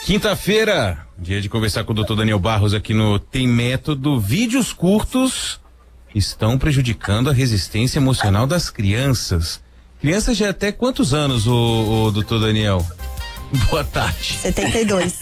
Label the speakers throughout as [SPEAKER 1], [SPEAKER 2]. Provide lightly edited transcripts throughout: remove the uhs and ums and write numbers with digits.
[SPEAKER 1] Quinta-feira, dia de conversar com o Dr. Daniel Barros aqui no Tem Método. Vídeos curtos estão prejudicando a resistência emocional das crianças. Crianças de até quantos anos, o Dr. Daniel? Boa tarde.
[SPEAKER 2] 72.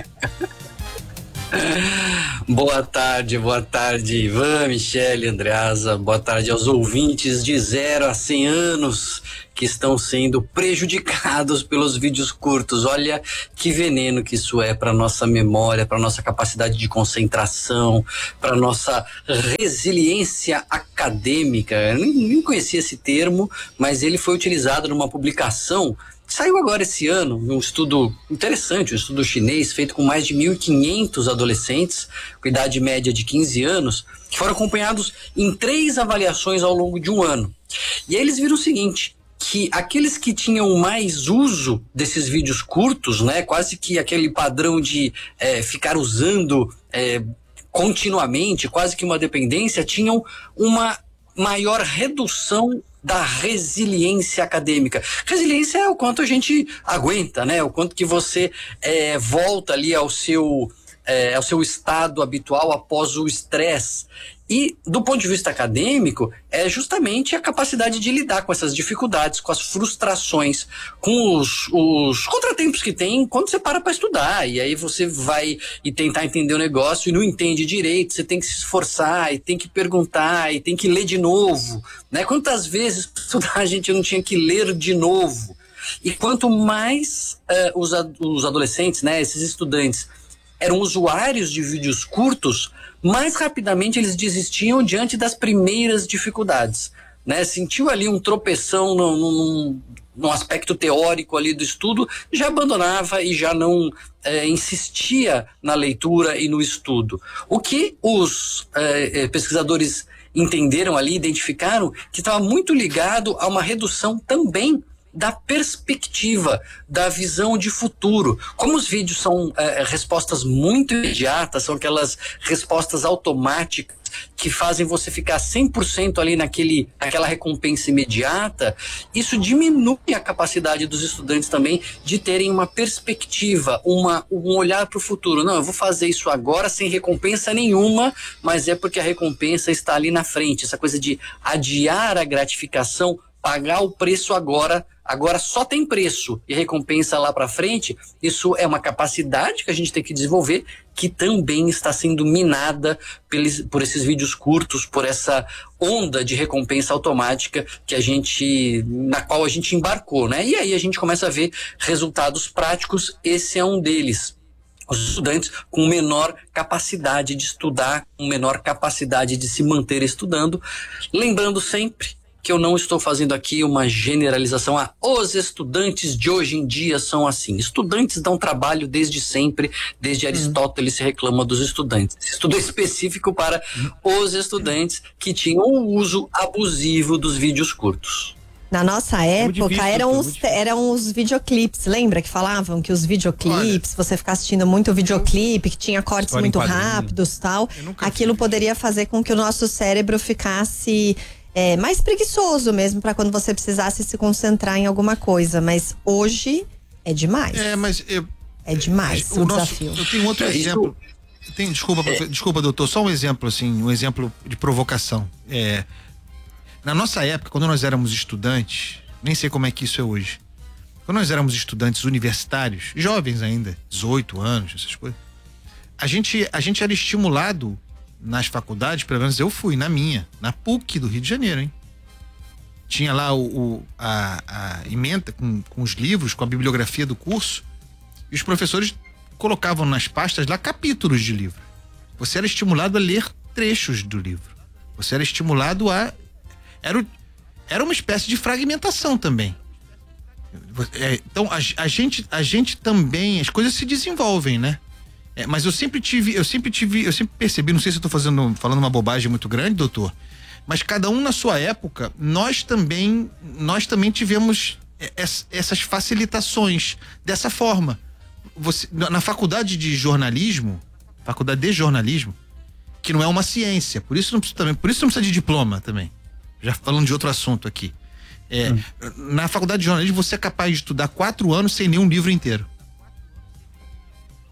[SPEAKER 3] Boa tarde, Ivan, Michele, Andreasa. Boa tarde aos ouvintes de 0 a 100 anos que estão sendo prejudicados pelos vídeos curtos. Olha que veneno que isso é para nossa memória, para nossa capacidade de concentração, para nossa resiliência acadêmica. Eu nem conhecia esse termo, mas ele foi utilizado numa publicação. Saiu agora esse ano um estudo interessante, um estudo chinês feito com mais de 1.500 adolescentes com idade média de 15 anos, que foram acompanhados em 3 avaliações ao longo de um ano. E aí eles viram o seguinte, que aqueles que tinham mais uso desses vídeos curtos, né, quase que aquele padrão de ficar usando continuamente, quase que uma dependência, tinham uma maior redução da resiliência acadêmica. Resiliência é o quanto a gente aguenta, né? O quanto que você volta ali ao seu estado habitual após o estresse. E, do ponto de vista acadêmico, é justamente a capacidade de lidar com essas dificuldades, com as frustrações, com os contratempos que tem quando você para estudar. E aí você vai e tentar entender o negócio e não entende direito, você tem que se esforçar, e tem que perguntar, e tem que ler de novo, né? Quantas vezes para estudar a gente não tinha que ler de novo? E quanto mais os adolescentes, né, esses estudantes, eram usuários de vídeos curtos, mais rapidamente eles desistiam diante das primeiras dificuldades, né? Sentiu ali um tropeção no aspecto teórico ali do estudo, já abandonava e já não insistia na leitura e no estudo. O que os pesquisadores entenderam ali, identificaram que estava muito ligado a uma redução também da perspectiva, da visão de futuro. Como os vídeos são respostas muito imediatas, são aquelas respostas automáticas que fazem você ficar 100% ali naquela recompensa imediata, isso diminui a capacidade dos estudantes também de terem uma perspectiva, um olhar para o futuro. Não, eu vou fazer isso agora sem recompensa nenhuma, mas é porque a recompensa está ali na frente. Essa coisa de adiar a gratificação, pagar o preço agora só tem preço e recompensa lá para frente, isso é uma capacidade que a gente tem que desenvolver, que também está sendo minada por esses vídeos curtos, por essa onda de recompensa automática na qual a gente embarcou, né? E aí a gente começa a ver resultados práticos, esse é um deles. Os estudantes com menor capacidade de estudar, com menor capacidade de se manter estudando, lembrando sempre que eu não estou fazendo aqui uma generalização. Os estudantes de hoje em dia são assim. Estudantes dão trabalho desde sempre, desde Aristóteles se reclama dos estudantes. Estudo específico para os estudantes que tinham o uso abusivo dos vídeos curtos.
[SPEAKER 2] Na nossa época eram os videoclipes, lembra que falavam que os videoclipes, você ficar assistindo muito videoclipe, que tinha cortes muito rápidos e tal, aquilo poderia fazer com que o nosso cérebro ficasse mais preguiçoso mesmo, para quando você precisasse se concentrar em alguma coisa, mas hoje é demais. É demais o desafio.
[SPEAKER 4] Eu tenho outro exemplo. Desculpa, doutor, só um exemplo assim, um exemplo de provocação. Na nossa época, quando nós éramos estudantes, nem sei como é que isso é hoje. Quando nós éramos estudantes universitários, jovens ainda, 18 anos, essas coisas, a gente era estimulado nas faculdades, pelo menos eu fui, na PUC do Rio de Janeiro, hein? Tinha lá a ementa com os livros, com a bibliografia do curso, e os professores colocavam nas pastas lá capítulos de livro. Você era estimulado a ler trechos do livro. Você era estimulado era uma espécie de fragmentação também. Então a gente também, as coisas se desenvolvem, né? Mas eu sempre percebi, não sei se eu tô falando uma bobagem muito grande, doutor, mas cada um na sua época, nós também tivemos essas facilitações dessa forma. Na faculdade de jornalismo, que não é uma ciência, por isso não precisa de diploma também, já falando de outro assunto aqui. Na faculdade de jornalismo você é capaz de estudar 4 anos sem nenhum livro inteiro.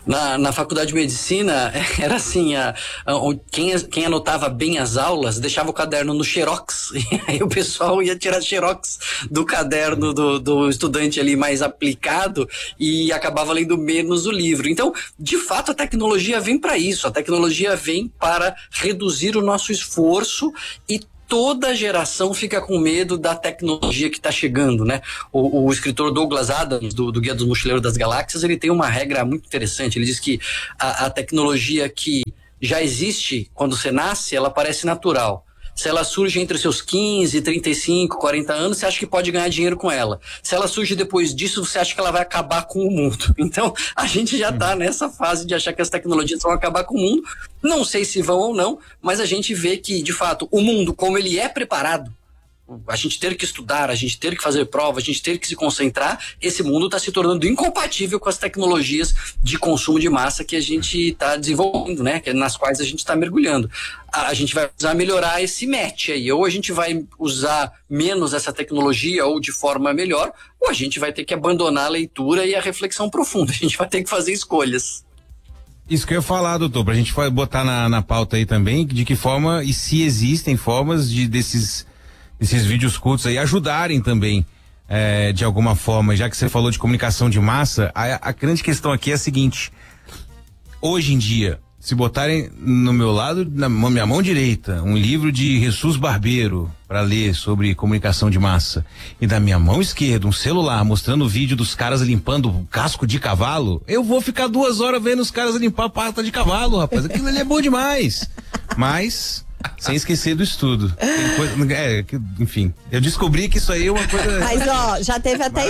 [SPEAKER 3] Na faculdade de medicina, era assim, quem anotava bem as aulas, deixava o caderno no xerox, e aí o pessoal ia tirar xerox do caderno do estudante ali mais aplicado e acabava lendo menos o livro. Então, de fato, a tecnologia vem para isso, a tecnologia vem para reduzir o nosso esforço e toda geração fica com medo da tecnologia que está chegando, né? O escritor Douglas Adams, do Guia dos Mochileiros das Galáxias, ele tem uma regra muito interessante. Ele diz que a tecnologia que já existe quando você nasce, ela parece natural. Se ela surge entre os seus 15, 35, 40 anos, você acha que pode ganhar dinheiro com ela. Se ela surge depois disso, você acha que ela vai acabar com o mundo. Então, a gente já está nessa fase de achar que as tecnologias vão acabar com o mundo. Não sei se vão ou não, mas a gente vê que, de fato, o mundo, como ele é preparado, a gente ter que estudar, a gente ter que fazer prova, a gente ter que se concentrar, esse mundo está se tornando incompatível com as tecnologias de consumo de massa que a gente está desenvolvendo, né? Nas quais a gente está mergulhando. A gente vai precisar melhorar esse match aí, ou a gente vai usar menos essa tecnologia ou de forma melhor, ou a gente vai ter que abandonar a leitura e a reflexão profunda, a gente vai ter que fazer escolhas.
[SPEAKER 1] Isso que eu ia falar, doutor, pra gente botar na pauta aí também, de que forma e se existem formas desses vídeos curtos aí ajudarem também, de alguma forma, já que você falou de comunicação de massa, a grande questão aqui é a seguinte: hoje em dia, se botarem no meu lado, na minha mão direita, um livro de Jesus Barbeiro para ler sobre comunicação de massa, e da minha mão esquerda um celular mostrando o vídeo dos caras limpando o casco de cavalo, eu vou ficar 2 horas vendo os caras limpar a pata de cavalo, rapaz. Aquilo ali é bom demais. Mas sem esquecer do estudo. Enfim, eu descobri que isso aí é uma coisa.
[SPEAKER 2] Mas já teve até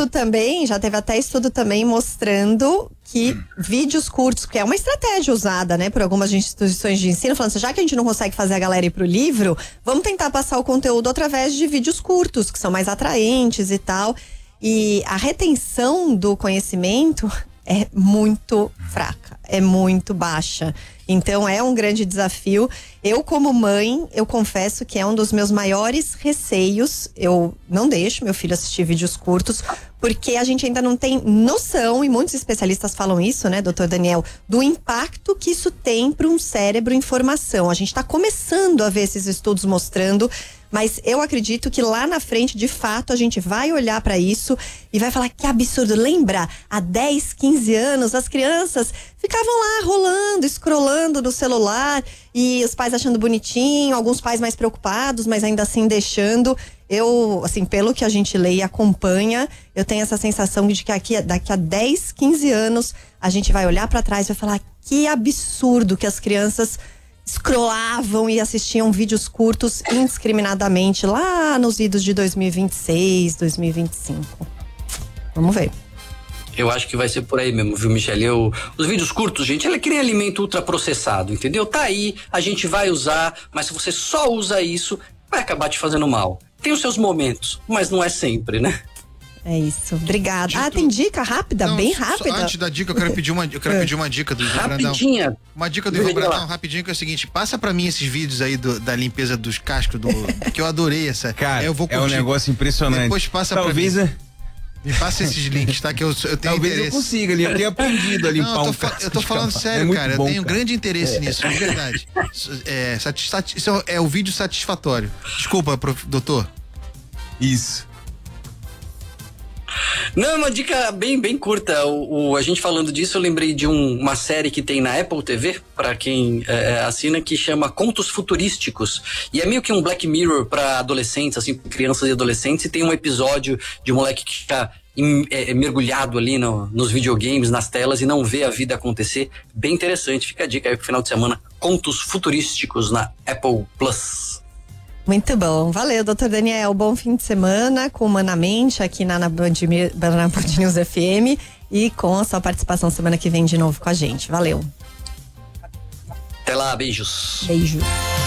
[SPEAKER 2] estudo também mostrando que vídeos curtos, que é uma estratégia usada, né, por algumas instituições de ensino, falando assim, já que a gente não consegue fazer a galera ir pro livro, vamos tentar passar o conteúdo através de vídeos curtos, que são mais atraentes e tal. E a retenção do conhecimento é muito fraca, é muito baixa. Então é um grande desafio. Eu, como mãe, eu confesso que é um dos meus maiores receios. Eu não deixo meu filho assistir vídeos curtos, porque a gente ainda não tem noção, e muitos especialistas falam isso, né, doutor Daniel, do impacto que isso tem para um cérebro em formação. A gente está começando a ver esses estudos mostrando, mas eu acredito que lá na frente, de fato, a gente vai olhar para isso e vai falar que absurdo. Lembra, há 10, 15 anos, as crianças ficavam lá rolando, scrollando no celular e os pais achando bonitinho, alguns pais mais preocupados, mas ainda assim deixando. Eu, assim, pelo que a gente lê e acompanha, eu tenho essa sensação de que daqui a 10, 15 anos, a gente vai olhar para trás e vai falar que absurdo que as crianças scrollavam e assistiam vídeos curtos indiscriminadamente lá nos idos de 2026, 2025. Vamos ver.
[SPEAKER 3] Eu acho que vai ser por aí mesmo, viu, Michele? Os vídeos curtos, gente, ele é que nem alimento ultraprocessado, entendeu? Tá aí, a gente vai usar, mas se você só usa isso, vai acabar te fazendo mal. Tem os seus momentos, mas não é sempre, né?
[SPEAKER 2] É isso, obrigada. Tem dica rápida, bem rápida?
[SPEAKER 4] Antes da dica, eu quero pedir uma dica do Ivan Brandão. Uma dica do Ivan Brandão, rapidinho, que é o seguinte: passa pra mim esses vídeos aí da limpeza dos cascos, que eu adorei essa.
[SPEAKER 1] Cara,
[SPEAKER 4] eu vou
[SPEAKER 1] é um negócio impressionante.
[SPEAKER 4] Depois passa
[SPEAKER 1] Talvez
[SPEAKER 4] pra mim. Me passa esses links, tá? Que eu tenho
[SPEAKER 1] Talvez
[SPEAKER 4] interesse.
[SPEAKER 1] Eu consiga, eu tenho aprendido a limpar um casco.
[SPEAKER 4] Eu tô falando sério, cara. Eu tenho grande interesse nisso, de verdade. Isso é o vídeo satisfatório. Desculpa, doutor.
[SPEAKER 1] Isso.
[SPEAKER 3] Não, uma dica bem curta. A gente falando disso, eu lembrei de uma série que tem na Apple TV, para quem assina, que chama Contos Futurísticos. E é meio que um Black Mirror para adolescentes, assim, crianças e adolescentes. E tem um episódio de um moleque que fica mergulhado ali nos videogames, nas telas, e não vê a vida acontecer. Bem interessante. Fica a dica aí pro final de semana. Contos Futurísticos na Apple Plus.
[SPEAKER 2] Muito bom, valeu, doutor Daniel, bom fim de semana com Humanamente aqui na Band News FM e com a sua participação semana que vem de novo com a gente, valeu.
[SPEAKER 3] Até lá, beijos.
[SPEAKER 2] Beijos.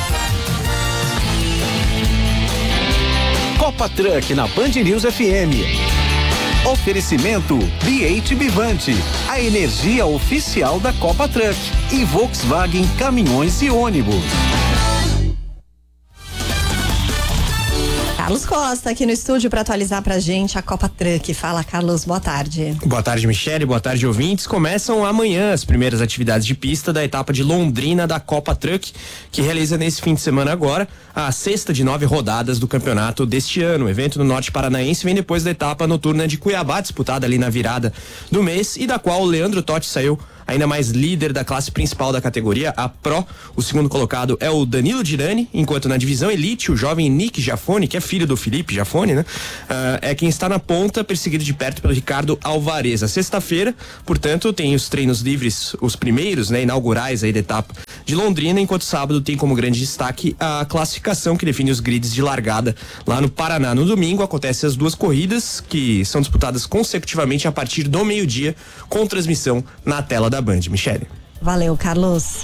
[SPEAKER 5] Copa Truck na Band News FM. Oferecimento BH Bivante, a energia oficial da Copa Truck, e Volkswagen Caminhões e Ônibus.
[SPEAKER 2] Carlos Costa aqui no estúdio para atualizar pra gente a Copa Truck. Fala, Carlos, boa tarde.
[SPEAKER 6] Boa tarde, Michele, boa tarde, ouvintes. Começam amanhã as primeiras atividades de pista da etapa de Londrina da Copa Truck, que realiza nesse fim de semana agora a 6ª de 9 rodadas do campeonato deste ano. O evento no Norte Paranaense vem depois da etapa noturna de Cuiabá, disputada ali na virada do mês, e da qual o Leandro Totti saiu ainda mais líder da classe principal da categoria, a Pro. O segundo colocado é o Danilo Dirani, enquanto na divisão Elite, o jovem Nick Giafone, que é filho do Felipe Giafone, né? É quem está na ponta, perseguido de perto pelo Ricardo Alvarez. A sexta-feira, portanto, tem os treinos livres, os primeiros, né, inaugurais aí da etapa de Londrina, enquanto sábado tem como grande destaque a classificação que define os grids de largada lá no Paraná. No domingo acontecem as duas corridas, que são disputadas consecutivamente a partir do meio-dia, com transmissão na tela da Band. Michele.
[SPEAKER 2] Valeu, Carlos.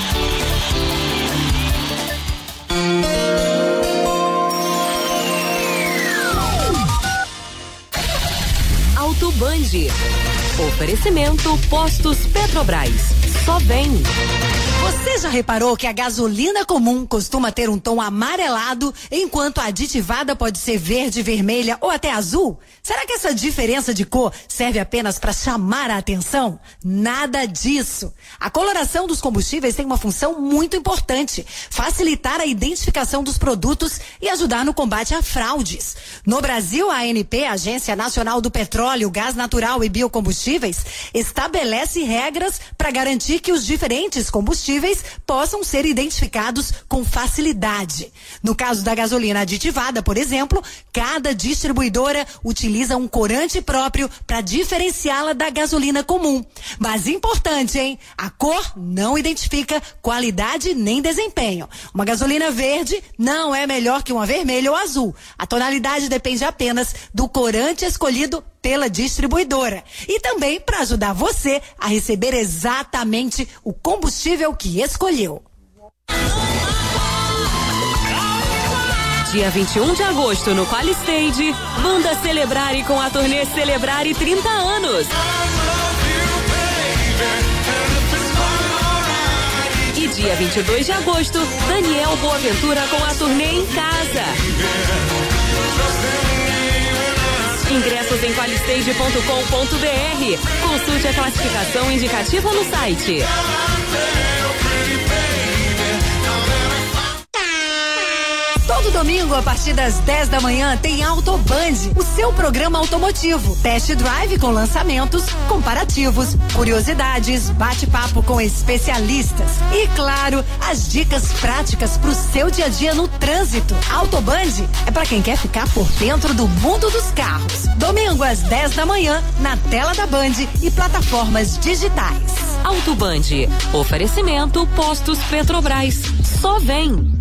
[SPEAKER 7] Auto Band. Oferecimento Postos Petrobras. Só vem.
[SPEAKER 8] Você já reparou que a gasolina comum costuma ter um tom amarelado, enquanto a aditivada pode ser verde, vermelha ou até azul? Será que essa diferença de cor serve apenas para chamar a atenção? Nada disso. A coloração dos combustíveis tem uma função muito importante: facilitar a identificação dos produtos e ajudar no combate a fraudes. No Brasil, a ANP, Agência Nacional do Petróleo, Gás Natural e Biocombustíveis, estabelece regras para garantir que os diferentes combustíveis possam ser identificados com facilidade. No caso da gasolina aditivada, por exemplo, cada distribuidora utiliza um corante próprio para diferenciá-la da gasolina comum. Mas importante, hein? A cor não identifica qualidade nem desempenho. Uma gasolina verde não é melhor que uma vermelha ou azul. A tonalidade depende apenas do corante escolhido pela distribuidora. E também para ajudar você a receber exatamente o combustível que escolheu.
[SPEAKER 7] Dia 21 de agosto no Qualistage, banda Celebrare com a turnê Celebrare 30 anos. E dia 22 de agosto, Daniel Boaventura com a turnê Em Casa. Ingressos em qualistage.com.br. Consulte a classificação indicativa no site.
[SPEAKER 8] Todo domingo, a partir das 10 da manhã, tem Auto Band, o seu programa automotivo. Test drive com lançamentos, comparativos, curiosidades, bate-papo com especialistas. E, claro, as dicas práticas pro seu dia a dia no trânsito. Auto Band é para quem quer ficar por dentro do mundo dos carros. Domingo, às 10 da manhã, na tela da Band e plataformas digitais.
[SPEAKER 7] Auto Band. Oferecimento Postos Petrobras. Só vem.